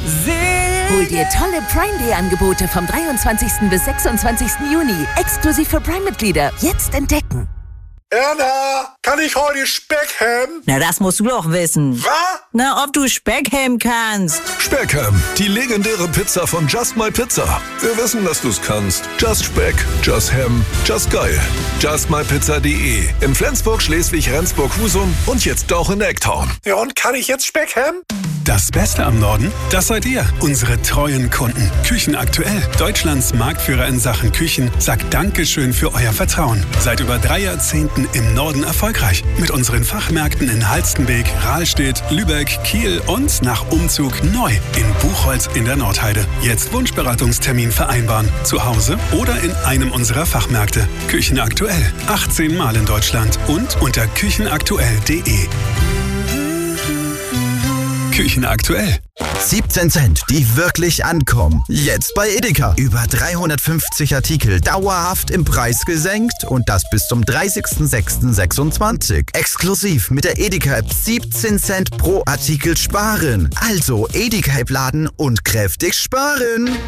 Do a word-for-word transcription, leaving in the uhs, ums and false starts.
Hol dir tolle Prime Day Angebote vom dreiundzwanzigsten bis sechsundzwanzigsten Juni. Exklusiv für Prime-Mitglieder. Jetzt entdecken. Erna, kann ich heute Speck haben? Na, das musst du doch wissen. Was? Na, ob du Speck haben kannst. Speckham, die legendäre Pizza von Just My Pizza. Wir wissen, dass du's kannst. Just Speck, Just Ham, Just geil. just my pizza punkt de. In Flensburg, Schleswig, Rendsburg, Husum und jetzt auch in Ecktown. Ja, und kann ich jetzt Speck haben? Das Beste am Norden, das seid ihr, unsere treuen Kunden. Küchen aktuell, Deutschlands Marktführer in Sachen Küchen, sagt Dankeschön für euer Vertrauen. Seit über drei Jahrzehnten im Norden erfolgreich. Mit unseren Fachmärkten in Halstenbek, Rahlstedt, Lübeck, Kiel und nach Umzug neu in Buchholz in der Nordheide. Jetzt Wunschberatungstermin vereinbaren. Zu Hause oder in einem unserer Fachmärkte. Küchen aktuell, achtzehn Mal in Deutschland und unter küchenaktuell punkt de. Küchen aktuell. siebzehn Cent, die wirklich ankommen. Jetzt bei Edeka. Über dreihundertfünfzig Artikel dauerhaft im Preis gesenkt und das bis zum dreißigsten sechsten sechsundzwanzig. Exklusiv mit der Edeka-App siebzehn Cent pro Artikel sparen. Also Edeka-App laden und kräftig sparen.